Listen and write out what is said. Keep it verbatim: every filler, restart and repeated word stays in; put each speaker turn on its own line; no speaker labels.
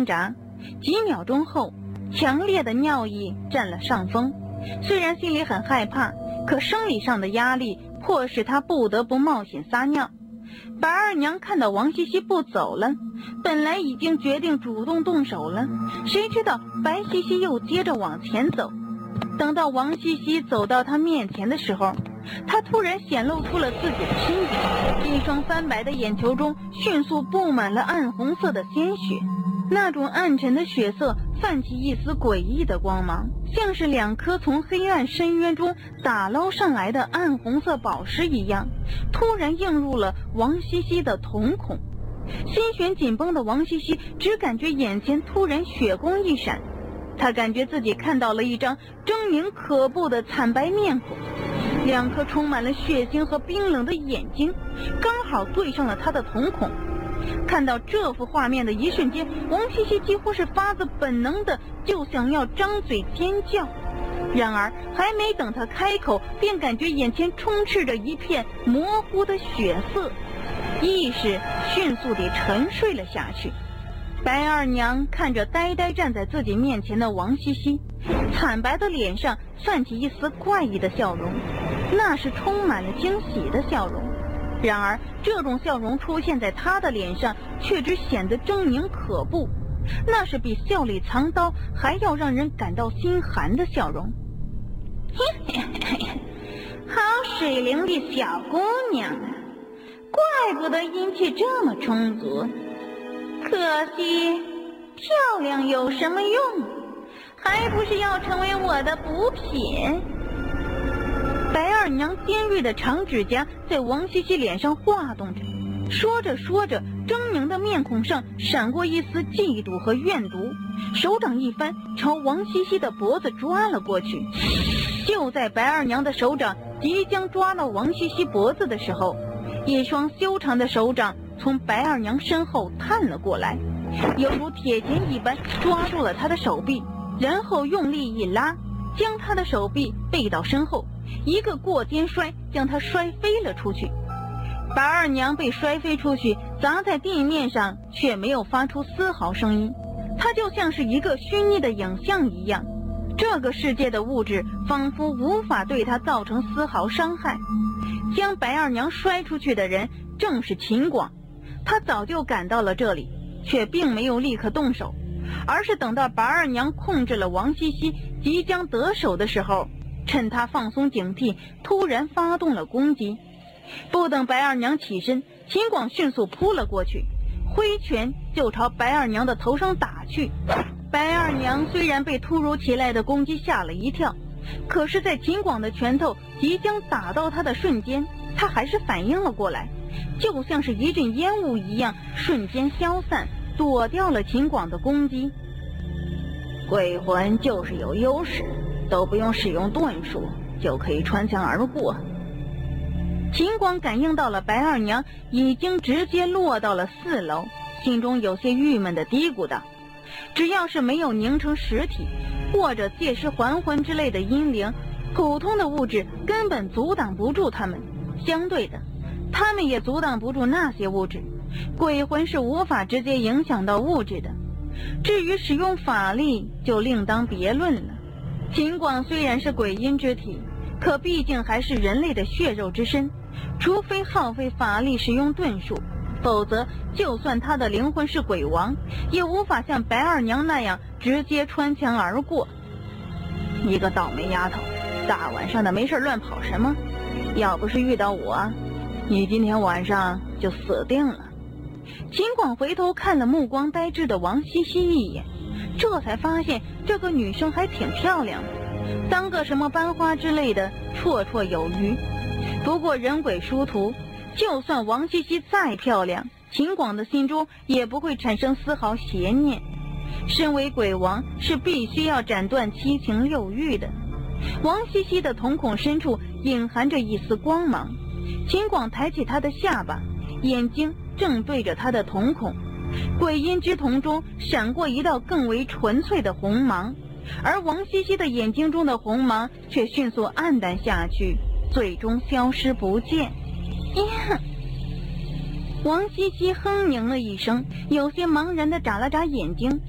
挣扎，几秒钟后，强烈的尿意占了上风。虽然心里很害怕，可生理上的压力迫使他不得不冒险撒尿。白二娘看到王西西不走了，本来已经决定主动动手了，谁知道白西西又接着往前走。等到王西西走到他面前的时候，他突然显露出了自己的身体，一双翻白的眼球中迅速布满了暗红色的鲜血，那种暗沉的血色泛起一丝诡异的光芒，像是两颗从黑暗深渊中打捞上来的暗红色宝石一样，突然映入了王西西的瞳孔。心弦紧绷的王西西只感觉眼前突然血光一闪，他感觉自己看到了一张狰狞可怖的惨白面孔，两颗充满了血腥和冰冷的眼睛刚好对上了他的瞳孔。看到这幅画面的一瞬间，王西西几乎是发自本能的就想要张嘴尖叫，然而还没等他开口，便感觉眼前充斥着一片模糊的血色，意识迅速地沉睡了下去。白二娘看着呆呆站在自己面前的王西西，惨白的脸上泛起一丝怪异的笑容，那是充满了惊喜的笑容。然而这种笑容出现在她的脸上，却只显得狰狞可怖，那是比笑里藏刀还要让人感到心寒的笑容。好水灵的小姑娘啊，怪不得阴气这么充足，可惜漂亮有什么用，还不是要成为我的补品。白二娘尖锐的长指甲在王西西脸上划动着，说着说着，狰狞的面孔上闪过一丝嫉妒和怨毒，手掌一翻，朝王西西的脖子抓了过去。就在白二娘的手掌即将抓到王西西脖子的时候，一双修长的手掌从白二娘身后探了过来，犹如铁钳一般抓住了她的手臂，然后用力一拉，将她的手臂背到身后，一个过肩摔将她摔飞了出去。白二娘被摔飞出去，砸在地面上，却没有发出丝毫声音，她就像是一个虚拟的影像一样，这个世界的物质仿佛无法对她造成丝毫伤害。将白二娘摔出去的人正是秦广，他早就赶到了这里，却并没有立刻动手，而是等到白二娘控制了王西西即将得手的时候，趁她放松警惕，突然发动了攻击。不等白二娘起身，秦广迅速扑了过去，挥拳就朝白二娘的头上打去。白二娘虽然被突如其来的攻击吓了一跳，可是在秦广的拳头即将打到她的瞬间，她还是反应了过来，就像是一阵烟雾一样瞬间消散，躲掉了秦广的攻击。鬼魂就是有优势，都不用使用遁术就可以穿墙而过。秦广感应到了白二娘已经直接落到了四楼，心中有些郁闷地嘀咕道，只要是没有凝成实体或者借尸还魂之类的阴灵，普通的物质根本阻挡不住他们，相对的他们也阻挡不住那些物质。鬼魂是无法直接影响到物质的，至于使用法力就另当别论了。秦广虽然是鬼阴之体，可毕竟还是人类的血肉之身，除非耗费法力使用遁术，否则就算他的灵魂是鬼王，也无法像白二娘那样直接穿墙而过。一个倒霉丫头，大晚上的没事乱跑什么？要不是遇到我，你今天晚上就死定了。秦广回头看了目光呆滞的王西西一眼，这才发现这个女生还挺漂亮的，当个什么班花之类的绰绰有余。不过人鬼殊途，就算王西西再漂亮，秦广的心中也不会产生丝毫邪念。身为鬼王，是必须要斩断七情六欲的。王西西的瞳孔深处隐含着一丝光芒，秦广抬起他的下巴，眼睛正对着他的瞳孔，鬼阴之瞳中闪过一道更为纯粹的红芒，而王西西的眼睛中的红芒却迅速暗淡下去，最终消失不见。呀！王西西哼鸣了一声，有些茫然地眨了眨眼睛，